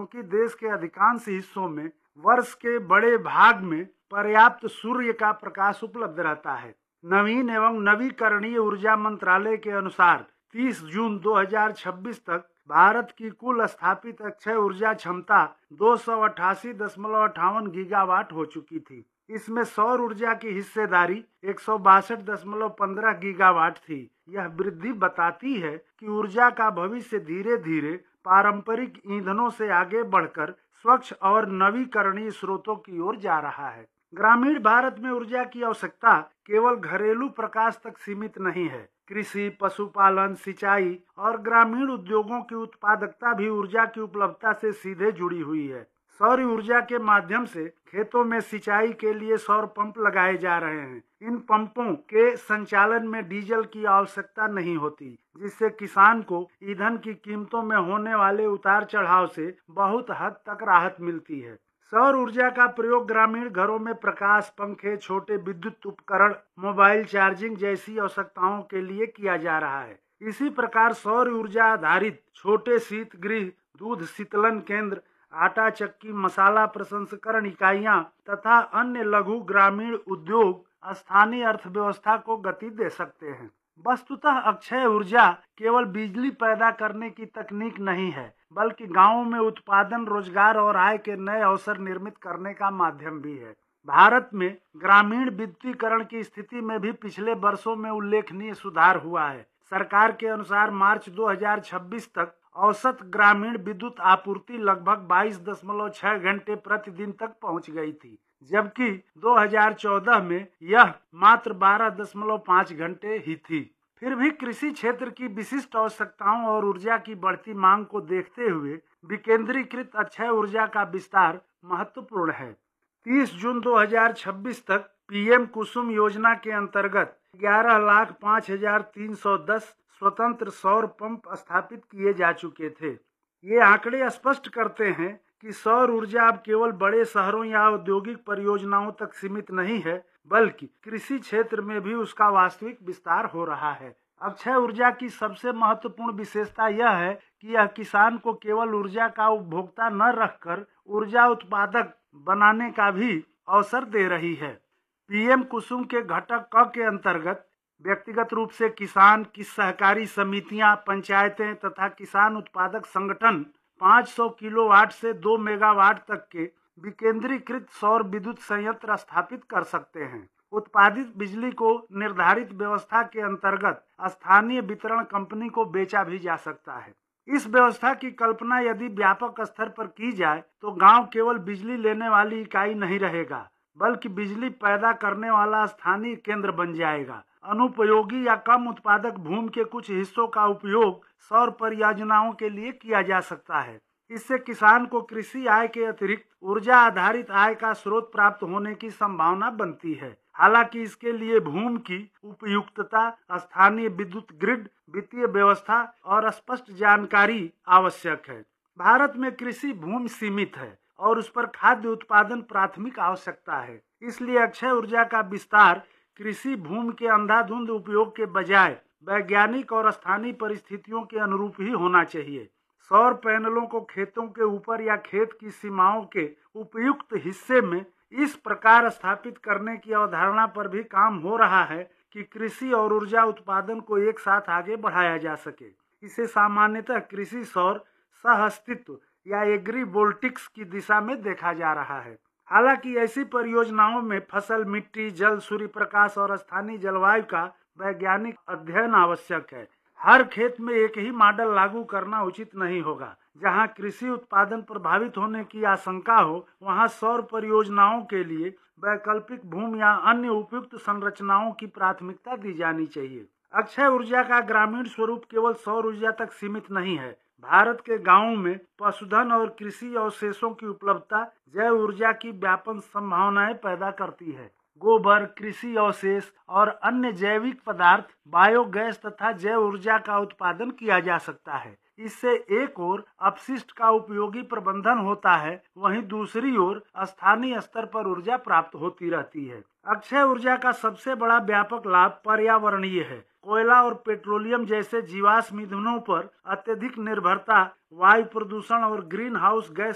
क्योंकि देश के अधिकांश हिस्सों में वर्ष के बड़े भाग में पर्याप्त सूर्य का प्रकाश उपलब्ध रहता है। नवीन एवं नवीकरणीय ऊर्जा मंत्रालय के अनुसार 30 जून 2026 तक भारत की कुल स्थापित अक्षय ऊर्जा क्षमता 288.58 गीगावाट हो चुकी थी। इसमें सौर ऊर्जा की हिस्सेदारी 162.15 गीगावाट थी। यह वृद्धि बताती है कि ऊर्जा का भविष्य धीरे धीरे पारंपरिक ईंधनों से आगे बढ़कर स्वच्छ और नवीकरणीय स्रोतों की ओर जा रहा है। ग्रामीण भारत में ऊर्जा की आवश्यकता केवल घरेलू प्रकाश तक सीमित नहीं है। कृषि, पशुपालन, सिंचाई और ग्रामीण उद्योगों की उत्पादकता भी ऊर्जा की उपलब्धता से सीधे जुड़ी हुई है। सौर ऊर्जा के माध्यम से खेतों में सिंचाई के लिए सौर पंप लगाए जा रहे हैं। इन पंपों के संचालन में डीजल की आवश्यकता नहीं होती, जिससे किसान को ईंधन की कीमतों में होने वाले उतार चढ़ाव से बहुत हद तक राहत मिलती है। सौर ऊर्जा का प्रयोग ग्रामीण घरों में प्रकाश, पंखे, छोटे विद्युत उपकरण, मोबाइल चार्जिंग जैसी आवश्यकताओं के लिए किया जा रहा है। इसी प्रकार सौर ऊर्जा आधारित छोटे शीत गृह, दूध शीतलन केंद्र, आटा चक्की, मसाला प्रसंस्करण इकाइयां तथा अन्य लघु ग्रामीण उद्योग स्थानीय अर्थव्यवस्था को गति दे सकते हैं। वस्तुतः अक्षय ऊर्जा केवल बिजली पैदा करने की तकनीक नहीं है, बल्कि गांवों में उत्पादन, रोजगार और आय के नए अवसर निर्मित करने का माध्यम भी है। भारत में ग्रामीण विद्युतीकरण की स्थिति में भी पिछले वर्षों में उल्लेखनीय सुधार हुआ है। सरकार के अनुसार मार्च 2026 तक औसत ग्रामीण विद्युत आपूर्ति लगभग 22.6 घंटे प्रतिदिन तक पहुंच गई थी, जबकि 2014 में यह मात्र 12.5 घंटे ही थी। फिर भी कृषि क्षेत्र की विशिष्ट आवश्यकताओं और ऊर्जा की बढ़ती मांग को देखते हुए विकेंद्रीकृत अक्षय ऊर्जा का विस्तार महत्वपूर्ण है। 30 जून 2026 तक पीएम कुसुम योजना के अंतर्गत 11,05,310 स्वतंत्र सौर पंप स्थापित किए जा चुके थे। ये आंकड़े स्पष्ट करते हैं कि सौर ऊर्जा अब केवल बड़े शहरों या औद्योगिक परियोजनाओं तक सीमित नहीं है, बल्कि कृषि क्षेत्र में भी उसका वास्तविक विस्तार हो रहा है। अक्षय ऊर्जा की सबसे महत्वपूर्ण विशेषता यह है कि यह किसान को केवल ऊर्जा का उपभोक्ता न रखकर ऊर्जा उत्पादक बनाने का भी अवसर दे रही है। पीएम कुसुम के घटक क के अंतर्गत व्यक्तिगत रूप से किसान की सहकारी समितियां, पंचायतें तथा किसान उत्पादक संगठन 500 किलोवाट से 2 मेगावाट तक के विकेंद्रीकृत सौर विद्युत संयंत्र स्थापित कर सकते हैं। उत्पादित बिजली को निर्धारित व्यवस्था के अंतर्गत स्थानीय वितरण कंपनी को बेचा भी जा सकता है। इस व्यवस्था की कल्पना यदि व्यापक स्तर पर की जाए तो गांव केवल बिजली लेने वाली इकाई नहीं रहेगा, बल्कि बिजली पैदा करने वाला स्थानीय केंद्र बन जाएगा। अनुपयोगी या कम उत्पादक भूमि के कुछ हिस्सों का उपयोग सौर परियोजनाओं के लिए किया जा सकता है। इससे किसान को कृषि आय के अतिरिक्त ऊर्जा आधारित आय का स्रोत प्राप्त होने की संभावना बनती है। हालांकि इसके लिए भूमि की उपयुक्तता, स्थानीय विद्युत ग्रिड, वित्तीय व्यवस्था और स्पष्ट जानकारी आवश्यक है। भारत में कृषि भूमि सीमित है और उस पर खाद्य उत्पादन प्राथमिक आवश्यकता है। इसलिए अक्षय ऊर्जा का विस्तार कृषि भूमि के अंधाधुंध उपयोग के बजाय वैज्ञानिक और स्थानीय परिस्थितियों के अनुरूप ही होना चाहिए। सौर पैनलों को खेतों के ऊपर या खेत की सीमाओं के उपयुक्त हिस्से में इस प्रकार स्थापित करने की अवधारणा पर भी काम हो रहा है कि कृषि और ऊर्जा उत्पादन को एक साथ आगे बढ़ाया जा सके। इसे सामान्यतः कृषि सौर सह-अस्तित्व या एग्रीवोल्टिक्स की दिशा में देखा जा रहा है। हालांकि ऐसी परियोजनाओं में फसल, मिट्टी, जल, सूर्य प्रकाश और स्थानीय जलवायु का वैज्ञानिक अध्ययन आवश्यक है। हर खेत में एक ही मॉडल लागू करना उचित नहीं होगा। जहां कृषि उत्पादन प्रभावित होने की आशंका हो, वहां सौर परियोजनाओं के लिए वैकल्पिक भूमि या अन्य उपयुक्त संरचनाओं की प्राथमिकता दी जानी चाहिए। अक्षय ऊर्जा का ग्रामीण स्वरूप केवल सौर ऊर्जा तक सीमित नहीं है। भारत के गांवों में पशुधन और कृषि अवशेषों की उपलब्धता जैव ऊर्जा की व्यापक संभावनाएं पैदा करती है। गोबर, कृषि अवशेष और अन्य जैविक पदार्थ, बायोगैस तथा जैव ऊर्जा का उत्पादन किया जा सकता है। इससे एक ओर अपशिष्ट का उपयोगी प्रबंधन होता है, वहीं दूसरी ओर स्थानीय स्तर पर ऊर्जा प्राप्त होती रहती है। अक्षय ऊर्जा का सबसे बड़ा व्यापक लाभ पर्यावरणीय है। कोयला और पेट्रोलियम जैसे जीवाश्म ईंधनों पर अत्यधिक निर्भरता वायु प्रदूषण और ग्रीन हाउस गैस